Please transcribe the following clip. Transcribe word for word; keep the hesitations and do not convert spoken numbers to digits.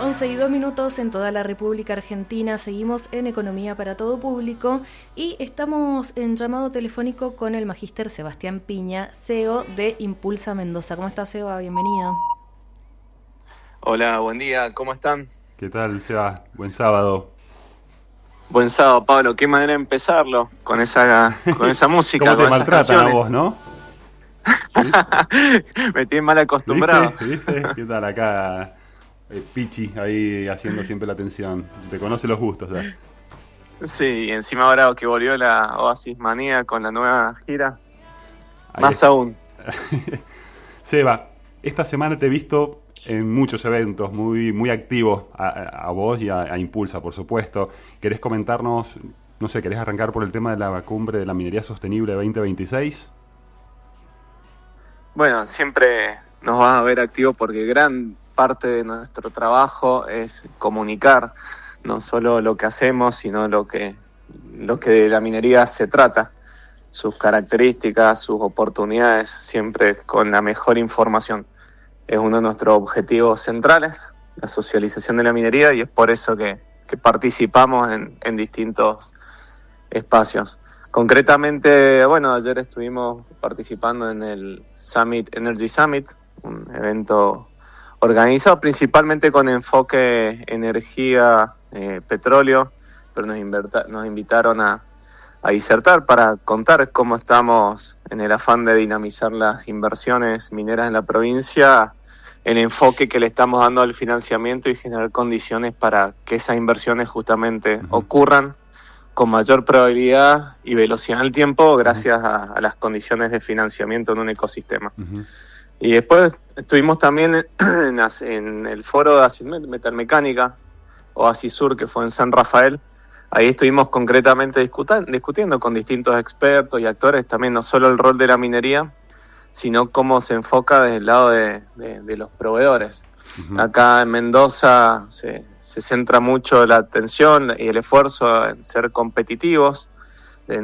once y dos minutos en toda la República Argentina. Seguimos en Economía para Todo Público y estamos en llamado telefónico con el magíster Sebastián Piña, C E O de Impulsa Mendoza. ¿Cómo estás, Seba? Bienvenido. Hola, buen día. ¿Cómo están? ¿Qué tal, Seba? Buen sábado. Buen sábado, Pablo. Qué manera de empezarlo con esa con esa música. ¿Cómo te con maltratan a vos, no? Me tienen mal acostumbrado. ¿Viste? ¿Viste? ¿Qué tal acá? Eh, Pichi ahí haciendo siempre la atención. Te conoce los gustos ya. Sí, y encima ahora que volvió la Oasis Manía con la nueva gira, ahí más es. aún. Seba, esta semana te he visto en muchos eventos, muy muy activo a, a vos y a, a Impulsa, por supuesto. ¿Querés comentarnos, no sé, querés arrancar por el tema de la cumbre de la minería sostenible veinte veintiséis? Bueno, siempre nos van a ver activos porque gran parte de nuestro trabajo es comunicar no solo lo que hacemos, sino lo que, lo que de la minería se trata, sus características, sus oportunidades, siempre con la mejor información. Es uno de nuestros objetivos centrales, la socialización de la minería, y es por eso que, que participamos en, en distintos espacios. Concretamente, bueno, ayer estuvimos participando en el Summit, Energy Summit, un evento organizado principalmente con enfoque energía, eh, petróleo, pero nos, inverta, nos invitaron a, a disertar para contar cómo estamos en el afán de dinamizar las inversiones mineras en la provincia, el enfoque que le estamos dando al financiamiento y generar condiciones para que esas inversiones justamente uh-huh. ocurran con mayor probabilidad y velocidad en el tiempo gracias a, a las condiciones de financiamiento en un ecosistema. Uh-huh. Y después estuvimos también en, en, en el foro de Acid Metalmecánica, o Acisur, que fue en San Rafael. Ahí estuvimos concretamente discutan, discutiendo con distintos expertos y actores también, no solo el rol de la minería, sino cómo se enfoca desde el lado de, de, de los proveedores. Uh-huh. Acá en Mendoza se, se centra mucho la atención y el esfuerzo en ser competitivos,